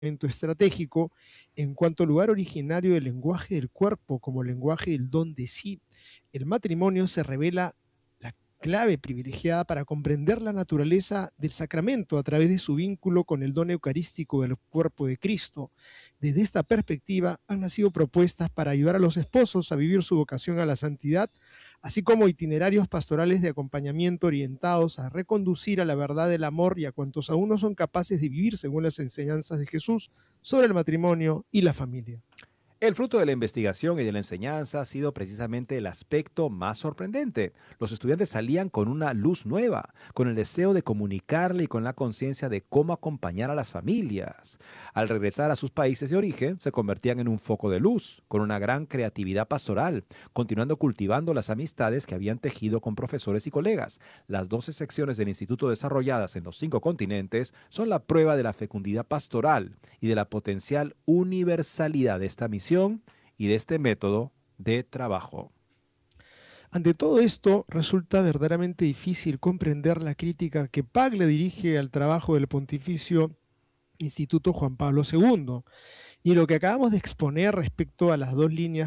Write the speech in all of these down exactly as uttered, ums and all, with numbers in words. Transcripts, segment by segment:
estratégico en cuanto al lugar originario del lenguaje del cuerpo como lenguaje del don de sí. El matrimonio se revela la clave privilegiada para comprender la naturaleza del sacramento a través de su vínculo con el don eucarístico del cuerpo de Cristo. Desde esta perspectiva han nacido propuestas para ayudar a los esposos a vivir su vocación a la santidad, así como itinerarios pastorales de acompañamiento orientados a reconducir a la verdad del amor y a cuantos aún no son capaces de vivir según las enseñanzas de Jesús sobre el matrimonio y la familia. El fruto de la investigación y de la enseñanza ha sido precisamente el aspecto más sorprendente. Los estudiantes salían con una luz nueva, con el deseo de comunicarle y con la conciencia de cómo acompañar a las familias. Al regresar a sus países de origen, se convertían en un foco de luz, con una gran creatividad pastoral, continuando cultivando las amistades que habían tejido con profesores y colegas. Las doce secciones del instituto desarrolladas en los cinco continentes son la prueba de la fecundidad pastoral y de la potencial universalidad de esta misión y de este método de trabajo. Ante todo esto, resulta verdaderamente difícil comprender la crítica que Paglia dirige al trabajo del Pontificio Instituto Juan Pablo segundo. Y lo que acabamos de exponer respecto a las dos líneas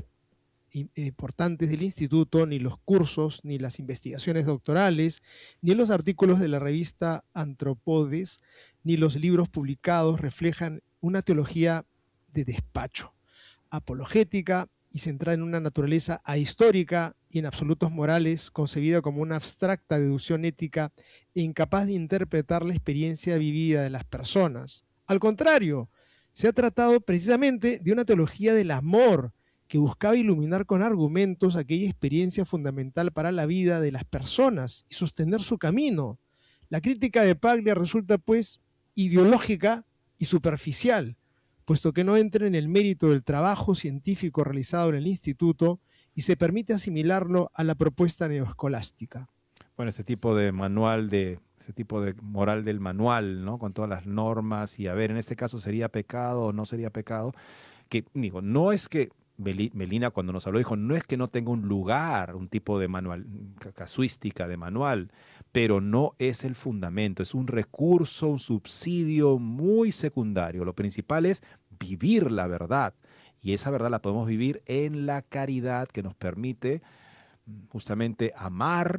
importantes del instituto, ni los cursos, ni las investigaciones doctorales, ni los artículos de la revista Antropodes, ni los libros publicados reflejan una teología de despacho, apologética y centrada en una naturaleza ahistórica y en absolutos morales, concebida como una abstracta deducción ética e incapaz de interpretar la experiencia vivida de las personas. Al contrario, se ha tratado precisamente de una teología del amor que buscaba iluminar con argumentos aquella experiencia fundamental para la vida de las personas y sostener su camino. La crítica de Paglia resulta, pues, ideológica y superficial, puesto que no entra en el mérito del trabajo científico realizado en el instituto y se permite asimilarlo a la propuesta neoescolástica. Bueno, este tipo de manual, de este tipo de moral del manual, ¿no? Con todas las normas y a ver, en este caso sería pecado o no sería pecado, que digo, no es que Melina cuando nos habló dijo, no es que no tenga un lugar, un tipo de manual, casuística de manual, pero no es el fundamento, es un recurso, un subsidio muy secundario. Lo principal es vivir la verdad y esa verdad la podemos vivir en la caridad que nos permite justamente amar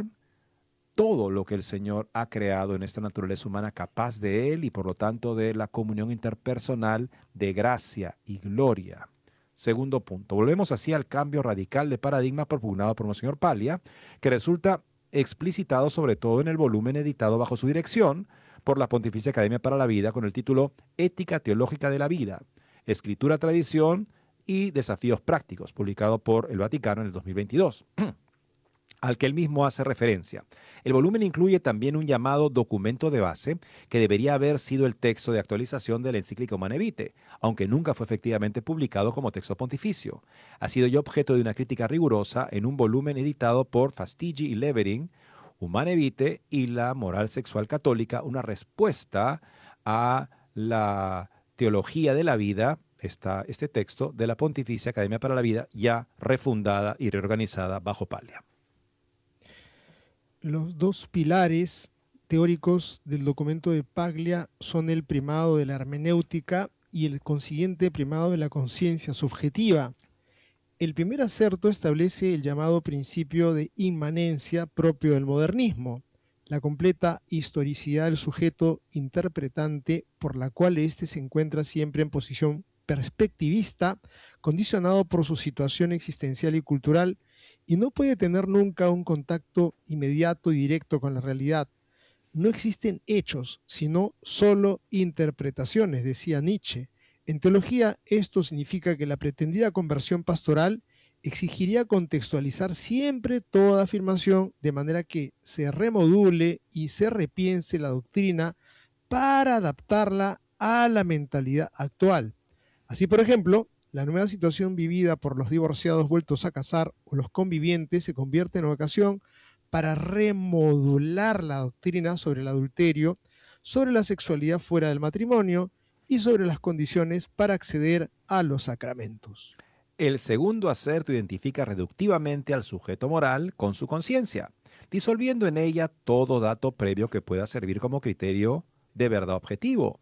todo lo que el Señor ha creado en esta naturaleza humana capaz de Él y por lo tanto de la comunión interpersonal de gracia y gloria. Segundo punto, volvemos así al cambio radical de paradigma propugnado por Monseñor Paglia, que resulta explicitado sobre todo en el volumen editado bajo su dirección por la Pontificia Academia para la Vida con el título Ética Teológica de la Vida, Escritura, Tradición y Desafíos Prácticos, publicado por el Vaticano en el dos mil veintidós. Al que él mismo hace referencia. El volumen incluye también un llamado documento de base que debería haber sido el texto de actualización de la encíclica Humanae Vitae, aunque nunca fue efectivamente publicado como texto pontificio. Ha sido ya objeto de una crítica rigurosa en un volumen editado por Fastigi y Levering, Humanae Vitae y la moral sexual católica, una respuesta a la teología de la vida, esta, este texto de la Pontificia Academia para la Vida, ya refundada y reorganizada bajo Paglia. Los dos pilares teóricos del documento de Paglia son el primado de la hermenéutica y el consiguiente primado de la conciencia subjetiva. El primer acerto establece el llamado principio de inmanencia propio del modernismo, la completa historicidad del sujeto interpretante por la cual éste se encuentra siempre en posición perspectivista, condicionado por su situación existencial y cultural, y no puede tener nunca un contacto inmediato y directo con la realidad. No existen hechos, sino solo interpretaciones, decía Nietzsche. En teología, esto significa que la pretendida conversión pastoral exigiría contextualizar siempre toda afirmación de manera que se remodule y se repiense la doctrina para adaptarla a la mentalidad actual. Así, por ejemplo, la nueva situación vivida por los divorciados vueltos a casar o los convivientes se convierte en ocasión para remodular la doctrina sobre el adulterio, sobre la sexualidad fuera del matrimonio y sobre las condiciones para acceder a los sacramentos. El segundo acerto identifica reductivamente al sujeto moral con su conciencia, disolviendo en ella todo dato previo que pueda servir como criterio de verdad objetivo.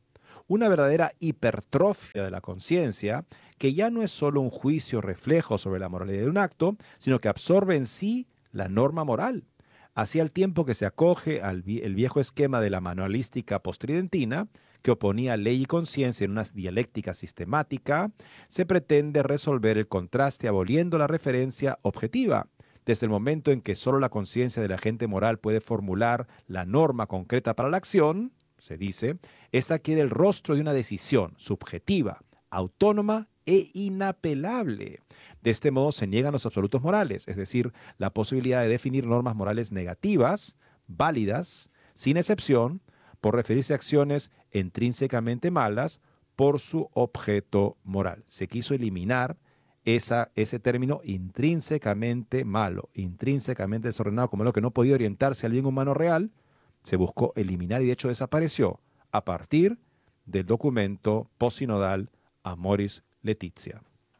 una verdadera hipertrofia de la conciencia, que ya no es solo un juicio reflejo sobre la moralidad de un acto, sino que absorbe en sí la norma moral. Así, al tiempo que se acoge al vi- el viejo esquema de la manualística postridentina, que oponía ley y conciencia en una dialéctica sistemática, se pretende resolver el contraste aboliendo la referencia objetiva. Desde el momento en que solo la conciencia del agente moral puede formular la norma concreta para la acción, se dice, esta adquiere el rostro de una decisión subjetiva, autónoma e inapelable. De este modo se niegan los absolutos morales, es decir, la posibilidad de definir normas morales negativas, válidas, sin excepción, por referirse a acciones intrínsecamente malas por su objeto moral. Se quiso eliminar esa, ese término intrínsecamente malo, intrínsecamente desordenado, como lo que no podía orientarse al bien humano real, se buscó eliminar y de hecho desapareció a partir del documento posinodal Amoris Laetitia.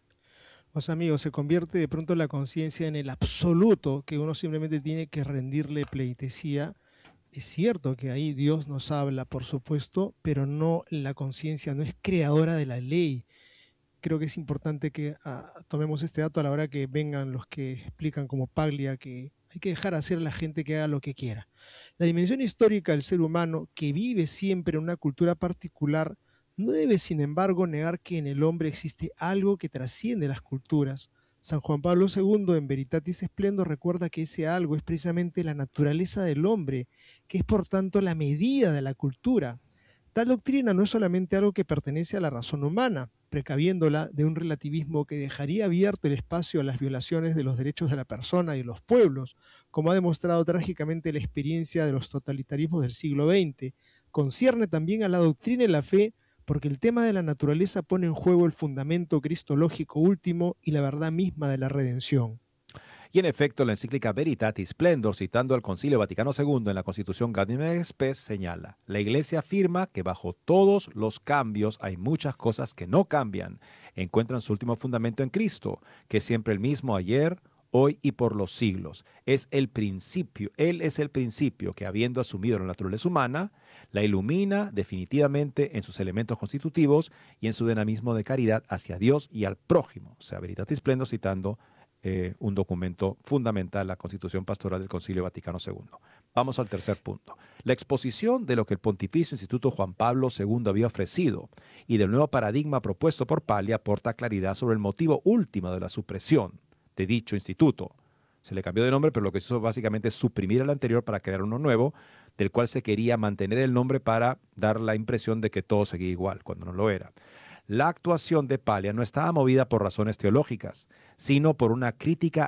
O sea, amigos, se convierte de pronto la conciencia en el absoluto, que uno simplemente tiene que rendirle pleitesía. Es cierto que ahí Dios nos habla, por supuesto, pero no la conciencia, no es creadora de la ley. Creo que es importante que ah, tomemos este dato a la hora que vengan los que explican como Paglia que hay que dejar hacer a la gente que haga lo que quiera. La dimensión histórica del ser humano, que vive siempre en una cultura particular, no debe, sin embargo, negar que en el hombre existe algo que trasciende las culturas. San Juan Pablo segundo, en Veritatis Splendor, recuerda que ese algo es precisamente la naturaleza del hombre, que es por tanto la medida de la cultura. Tal doctrina no es solamente algo que pertenece a la razón humana, precaviéndola de un relativismo que dejaría abierto el espacio a las violaciones de los derechos de la persona y de los pueblos, como ha demostrado trágicamente la experiencia de los totalitarismos del siglo veinte. Concierne también a la doctrina y la fe, porque el tema de la naturaleza pone en juego el fundamento cristológico último y la verdad misma de la redención. Y en efecto, la encíclica Veritatis Splendor, citando al Concilio Vaticano segundo en la Constitución Gaudium Spes, señala: la Iglesia afirma que bajo todos los cambios hay muchas cosas que no cambian. Encuentran su último fundamento en Cristo, que es siempre el mismo ayer, hoy y por los siglos. Es el principio, Él es el principio que, habiendo asumido la naturaleza humana, la ilumina definitivamente en sus elementos constitutivos y en su dinamismo de caridad hacia Dios y al prójimo. O sea, Veritatis Splendor citando Eh, un documento fundamental, la Constitución Pastoral del Concilio Vaticano segundo. Vamos al tercer punto. La exposición de lo que el Pontificio Instituto Juan Pablo segundo había ofrecido y del nuevo paradigma propuesto por Paglia aporta claridad sobre el motivo último de la supresión de dicho instituto. Se le cambió de nombre, pero lo que hizo básicamente es suprimir el anterior para crear uno nuevo, del cual se quería mantener el nombre para dar la impresión de que todo seguía igual, cuando no lo era. La actuación de Paglia no estaba movida por razones teológicas, sino por una crítica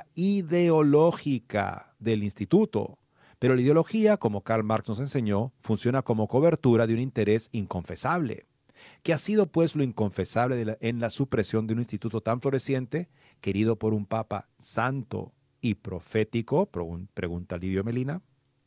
ideológica del instituto. Pero la ideología, como Karl Marx nos enseñó, funciona como cobertura de un interés inconfesable. ¿Qué ha sido, pues, lo inconfesable de la, en la supresión de un instituto tan floreciente, querido por un papa santo y profético? Pregunta Livio Melina.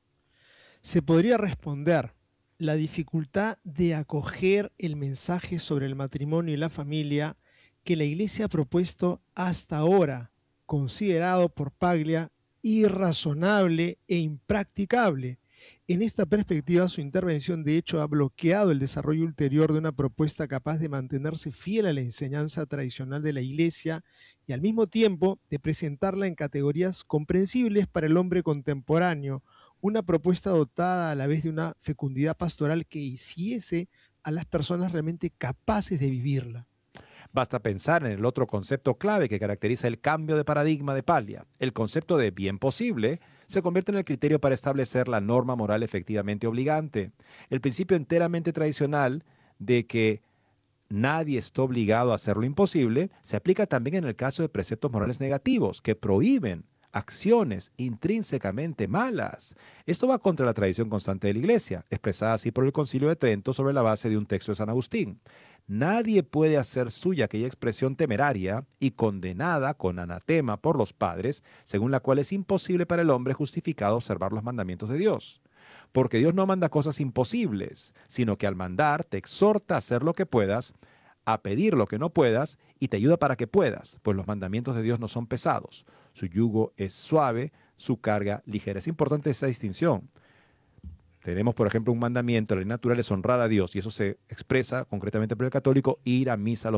Se podría responder: la dificultad de acoger el mensaje sobre el matrimonio y la familia que la Iglesia ha propuesto hasta ahora, considerado por Paglia irrazonable e impracticable. En esta perspectiva, su intervención de hecho ha bloqueado el desarrollo ulterior de una propuesta capaz de mantenerse fiel a la enseñanza tradicional de la Iglesia y al mismo tiempo de presentarla en categorías comprensibles para el hombre contemporáneo, una propuesta dotada a la vez de una fecundidad pastoral que hiciese a las personas realmente capaces de vivirla. Basta pensar en el otro concepto clave que caracteriza el cambio de paradigma de Paglia. El concepto de bien posible se convierte en el criterio para establecer la norma moral efectivamente obligante. El principio enteramente tradicional de que nadie está obligado a hacer lo imposible se aplica también en el caso de preceptos morales negativos que prohíben acciones intrínsecamente malas. Esto va contra la tradición constante de la Iglesia, expresada así por el Concilio de Trento sobre la base de un texto de San Agustín. Nadie puede hacer suya aquella expresión temeraria y condenada con anatema por los padres, según la cual es imposible para el hombre justificado observar los mandamientos de Dios. Porque Dios no manda cosas imposibles, sino que al mandar te exhorta a hacer lo que puedas, a pedir lo que no puedas y te ayuda para que puedas, pues los mandamientos de Dios no son pesados. Su yugo es suave, su carga ligera. Es importante esa distinción. Tenemos, por ejemplo, un mandamiento, la ley natural es honrar a Dios, y eso se expresa concretamente por el católico, ir a misa los